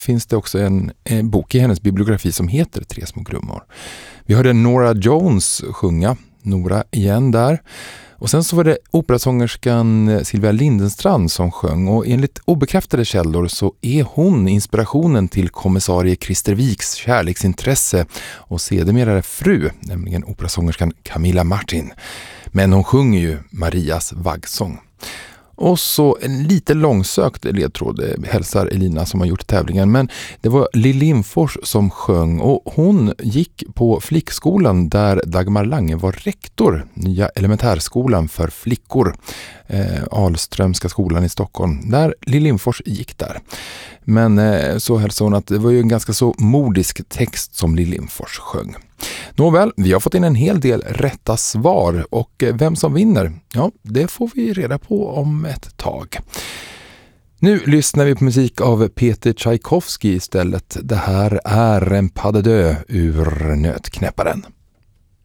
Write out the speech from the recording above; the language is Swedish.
finns det också en bok i hennes bibliografi som heter Tre små grummor. Vi hörde Norah Jones sjunga, Nora igen där. Och sen så var det operasångerskan Silvia Lindenstrand som sjöng, och enligt obekräftade källor så är hon inspirationen till kommissarie Christer Wiks kärleksintresse och sedermera fru, nämligen operasångerskan Camilla Martin. Men hon sjunger ju Marias vaggsång. Och så en lite långsökt ledtråd hälsar Elina som har gjort tävlingen. Men det var Lill Lindfors som sjöng, och hon gick på flickskolan där Dagmar Lange var rektor. Nya elementärskolan för flickor. Alströmska skolan i Stockholm. Där Lill Lindfors gick där. Men så hälsade hon att det var ju en ganska så modisk text som Lill Lindfors sjöng. Nåväl, vi har fått in en hel del rätta svar, och vem som vinner, ja, det får vi reda på om ett tag. Nu lyssnar vi på musik av Peter Tchaikovsky istället. Det här är en pas de deux ur Nötknäpparen.